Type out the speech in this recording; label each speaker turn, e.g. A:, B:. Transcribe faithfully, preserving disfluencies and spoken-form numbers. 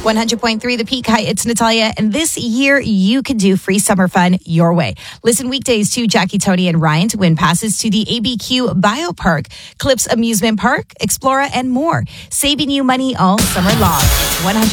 A: one hundred point three The Peak. Hi, it's Natalia. And this year, you can do free summer fun your way. Listen weekdays to Jackie, Tony, and Ryan to win passes to the A B Q Biopark, Clips Amusement Park, Explora, and more. Saving you money all summer long. one hundred